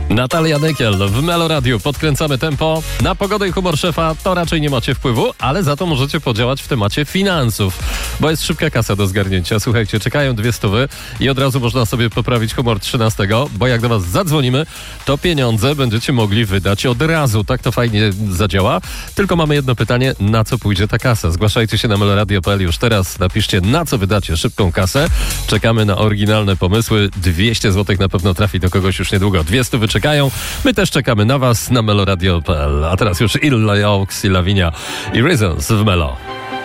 Natalia Nykiel w Melo Radio. Podkręcamy tempo. Na pogodę i humor szefa to raczej nie macie wpływu, ale za to możecie podziałać w temacie finansów, bo jest szybka kasa do zgarnięcia. Słuchajcie, czekają 200 i od razu można sobie poprawić humor 13, bo jak do was zadzwonimy, to pieniądze będziecie mogli wydać od razu. Tak to fajnie zadziała. Tylko mamy jedno pytanie, na co pójdzie ta kasa? Zgłaszajcie się na meloradio.pl już teraz. Napiszcie, na co wydacie szybką kasę. Czekamy na oryginalne pomysły. 200 zł na pewno trafi do kogoś już niedługo. 200 wyczekają. My też czekamy na was na meloradio.pl. A teraz już Illa Oaks i Lavinia i Reasons w Melo.